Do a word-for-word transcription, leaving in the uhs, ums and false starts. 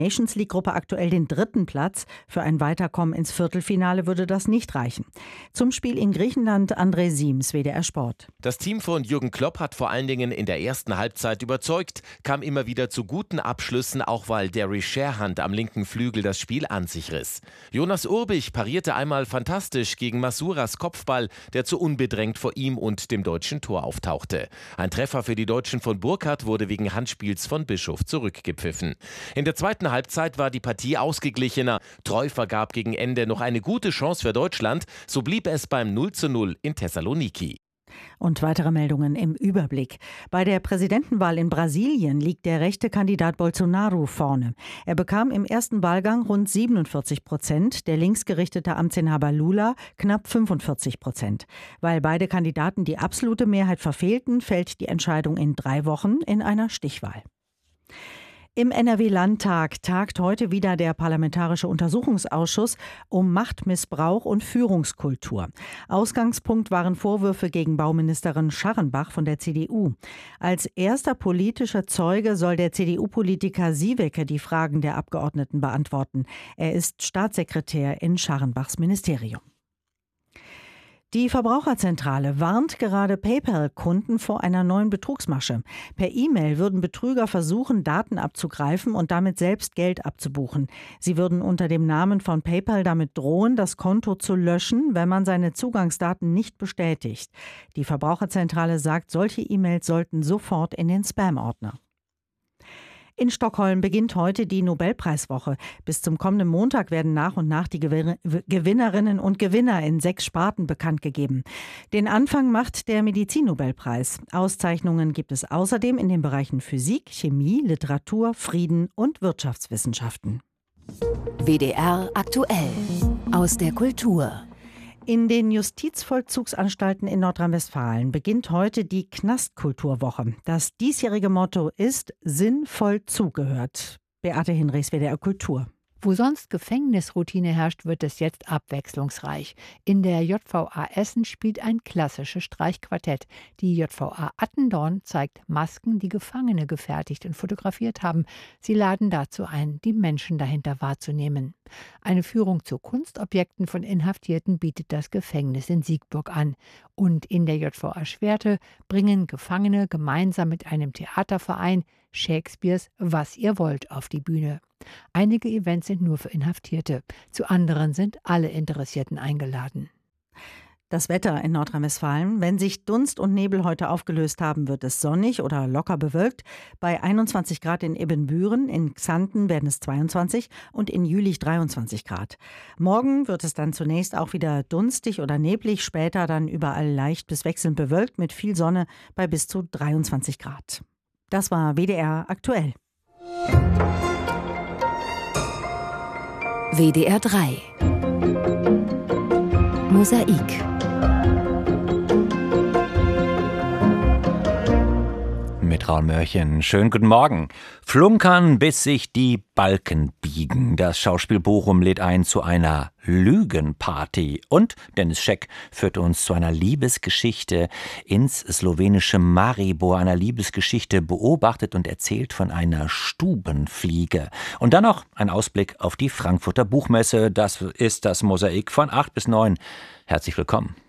Nations League-Gruppe aktuell den dritten Platz. Für ein Weiterkommen ins Viertelfinale würde das nicht reichen. Zum Spiel in Griechenland André Siems, W D R Sport. Das Team von Jürgen Klopp hat vor allen Dingen in der ersten Halbzeit überzeugt, kam immer wieder zu guten Abschlüssen, auch weil Derry Sherhand am linken Flügel das Spiel an sich riss. Jonas Urbich parierte einmal fantastisch gegen Masuras Kopfball, der zu unbedrängt vor ihm und dem deutschen Tor auftauchte. Ein Treffer für die Deutschen von Burkhardt wurde wegen Handspiels von Bischof zurückgepfiffen. In der zweiten Halbzeit war die Partie ausgeglichener. Treu vergab gegen Ende noch eine gute Chance für Deutschland. So blieb es beim null zu null in Thessaloniki. Und weitere Meldungen im Überblick. Bei der Präsidentenwahl in Brasilien liegt der rechte Kandidat Bolsonaro vorne. Er bekam im ersten Wahlgang rund siebenundvierzig Prozent, der linksgerichtete Amtsinhaber Lula knapp fünfundvierzig Prozent. Weil beide Kandidaten die absolute Mehrheit verfehlten, fällt die Entscheidung in drei Wochen in einer Stichwahl. Im N R W-Landtag tagt heute wieder der Parlamentarische Untersuchungsausschuss um Machtmissbrauch und Führungskultur. Ausgangspunkt waren Vorwürfe gegen Bauministerin Scharrenbach von der C D U. Als erster politischer Zeuge soll der C D U-Politiker Sieweke die Fragen der Abgeordneten beantworten. Er ist Staatssekretär in Scharrenbachs Ministerium. Die Verbraucherzentrale warnt gerade PayPal-Kunden vor einer neuen Betrugsmasche. Per E-Mail würden Betrüger versuchen, Daten abzugreifen und damit selbst Geld abzubuchen. Sie würden unter dem Namen von PayPal damit drohen, das Konto zu löschen, wenn man seine Zugangsdaten nicht bestätigt. Die Verbraucherzentrale sagt, solche E-Mails sollten sofort in den Spam-Ordner. In Stockholm beginnt heute die Nobelpreiswoche. Bis zum kommenden Montag werden nach und nach die Gewinnerinnen und Gewinner in sechs Sparten bekannt gegeben. Den Anfang macht der Medizinnobelpreis. Auszeichnungen gibt es außerdem in den Bereichen Physik, Chemie, Literatur, Frieden und Wirtschaftswissenschaften. W D R aktuell aus der Kultur. In den Justizvollzugsanstalten in Nordrhein-Westfalen beginnt heute die Knastkulturwoche. Das diesjährige Motto ist sinnvoll zugehört. Beate Hinrichs, W D R Kultur. Wo sonst Gefängnisroutine herrscht, wird es jetzt abwechslungsreich. In der J V A Essen spielt ein klassisches Streichquartett. Die J V A Attendorn zeigt Masken, die Gefangene gefertigt und fotografiert haben. Sie laden dazu ein, die Menschen dahinter wahrzunehmen. Eine Führung zu Kunstobjekten von Inhaftierten bietet das Gefängnis in Siegburg an. Und in der J V A Schwerte bringen Gefangene gemeinsam mit einem Theaterverein Shakespeares Was ihr wollt auf die Bühne. Einige Events sind nur für Inhaftierte, zu anderen sind alle Interessierten eingeladen. Das Wetter in Nordrhein-Westfalen. Wenn sich Dunst und Nebel heute aufgelöst haben, wird es sonnig oder locker bewölkt. Bei einundzwanzig Grad in Ibbenbüren, in Xanten werden es zweiundzwanzig und in Jülich dreiundzwanzig Grad. Morgen wird es dann zunächst auch wieder dunstig oder neblig, später dann überall leicht bis wechselnd bewölkt mit viel Sonne bei bis zu dreiundzwanzig Grad. Das war W D R aktuell. W D R drei Mosaik. Mit Raul Mörchen. Schönen guten Morgen. Flunkern, bis sich die Balken biegen. Das Schauspiel Bochum lädt ein zu einer Lügenparty. Und Dennis Scheck führt uns zu einer Liebesgeschichte ins slowenische Maribor. Einer Liebesgeschichte beobachtet und erzählt von einer Stubenfliege. Und dann noch ein Ausblick auf die Frankfurter Buchmesse. Das ist das Mosaik von acht bis neun. Herzlich willkommen.